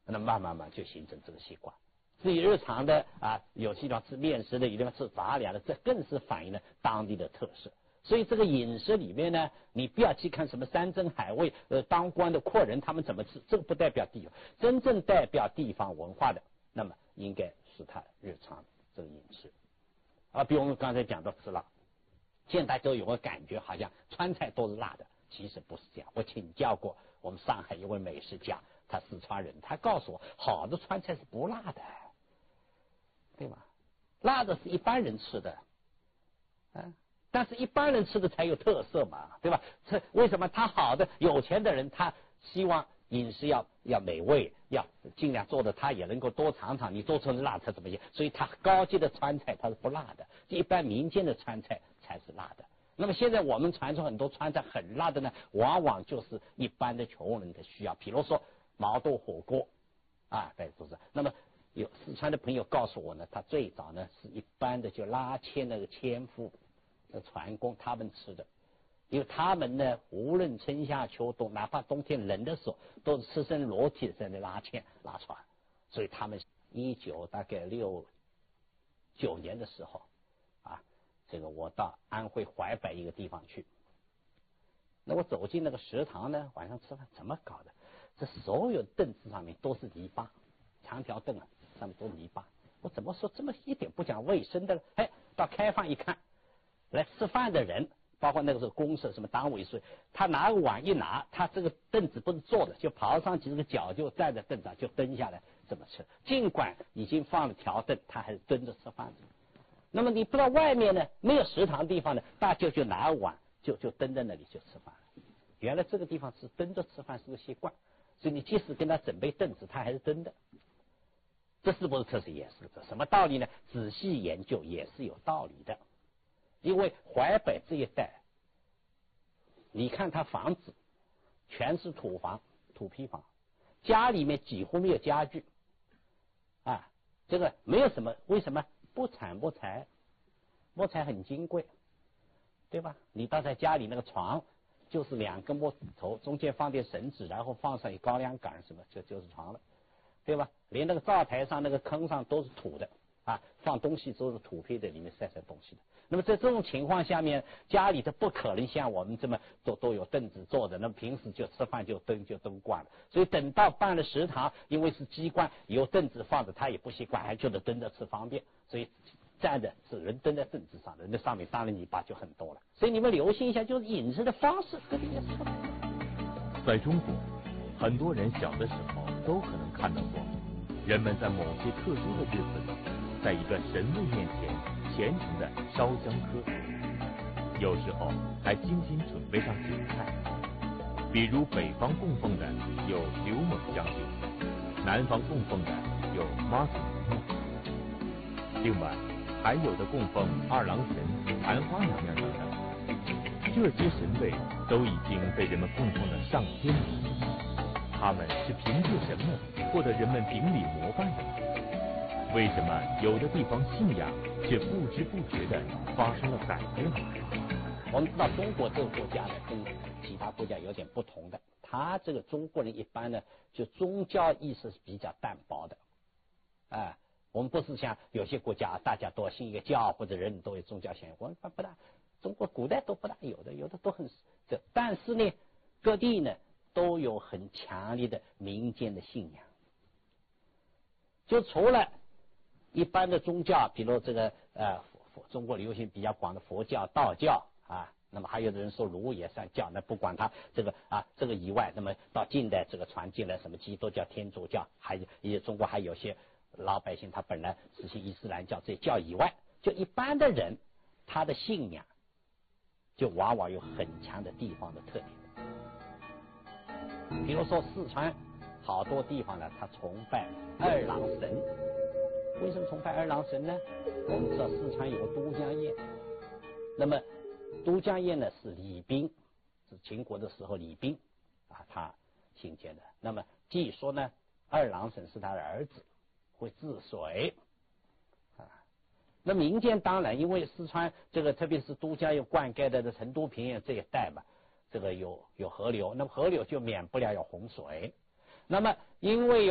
那慢慢就形成这个习惯。至于日常的有些地方吃面食的，有地方吃杂粮的，这更是反映了当地的特色。所以这个饮食里面呢，你不要去看什么山珍海味，当官的阔人他们怎么吃，这个不代表地方，真正代表地方文化的，那么应该是他日常这个饮食。比如我们刚才讲到吃辣，现在大家都有个感觉，好像川菜都是辣的，其实不是这样。我请教过我们上海一位美食家，他四川人，他告诉我，好的川菜是不辣的，对吧？辣的是一般人吃的，但是一般人吃的才有特色嘛，对吧？这为什么他好的有钱的人，他希望饮食要美味，要尽量做的他也能够多尝尝，你做成辣他怎么样？所以他高级的川菜他是不辣的，一般民间的川菜才是辣的。那么现在我们传出很多川菜很辣的呢，往往就是一般的穷人的需要，比如说毛豆火锅对，都是。那么有四川的朋友告诉我呢，他最早呢是一般的就拉纤那个纤夫的船工他们吃的，因为他们呢无论春夏秋冬，哪怕冬天冷的时候，都是赤身裸体在那拉纤拉船，所以他们1969年的时候这个我到安徽淮北一个地方去，那我走进那个食堂呢，晚上吃饭怎么搞的？这所有凳子上面都是泥巴，长条凳上面都是泥巴，我怎么说这么一点不讲卫生的？到开放一看，来吃饭的人，包括那个时候公社什么党委书记，他拿个碗一拿，他这个凳子不是坐的，就刨上去，这个脚就站在凳子上就蹲下来这么吃，尽管已经放了条凳，他还是蹲着吃饭。那么你不知道外面呢没有食堂地方呢，大家就拿碗就蹲在那里就吃饭了。原来这个地方是蹲着吃饭是个习惯，所以你即使跟他准备凳子，他还是蹲的。这是不是特色？也是这什么道理呢？仔细研究也是有道理的。因为淮北这一带，你看他房子全是土房、土坯房，家里面几乎没有家具这个没有什么，为什么？不产木材，木材很金贵，对吧？你到在家里那个床就是2根木头，中间放点绳子，然后放上一高粱杆什么，就是床了，对吧？连那个灶台上那个坑上都是土的放东西都是土坯在里面晒东西的。那么在这种情况下面，家里的不可能像我们这么都有凳子坐的，那么平时就吃饭就蹲惯了，所以等到办了食堂，因为是机关有凳子放着，他也不习惯，还觉得蹲着吃方便，所以站着是人蹲在凳子上的，那上面当然泥巴就很多了。所以你们留心一下，就是饮食的方式跟这也是。 在中国，很多人小的时候都可能看到过，人们在某些特殊的日子里，在一个神位面前虔诚的烧香磕头，有时候还精心准备上酒菜。比如北方供奉的有刘猛将军，南方供奉的有妈祖娘娘，另外还有的供奉二郎神、昙花娘娘等等。这些神位都已经被人们供奉的上天了，他们是凭借什么获得人们顶礼膜拜的？为什么有的地方信仰却不知不觉地发生了改变呢？ 我们知道中国这个国家呢，跟其他国家有点不同的，他这个中国人一般呢，就宗教意识是比较淡薄的，我们不是像有些国家大家都要信一个教，或者人都有宗教信仰，我们不大，中国古代都不大有的都很但是呢，各地呢都有很强烈的民间的信仰，就除了一般的宗教，比如这个中国流行比较广的佛教、道教那么还有的人说儒也算教，那不管他这个以外，那么到近代这个传进来什么基督教、天主教，还有中国还有些老百姓他本来实行伊斯兰教，这些教以外，就一般的人他的信仰就往往有很强的地方的特点。比如说四川好多地方呢，他崇拜二郎神。为什么崇拜二郎神呢？我们知道四川有个都江堰，那么都江堰呢是李冰，是秦国的时候李冰他兴建的。那么据说呢，二郎神是他的儿子，会治水那民间当然因为四川这个特别是都江堰灌溉的成都平原这一带嘛，这个有河流，那么河流就免不了有洪水。那么因为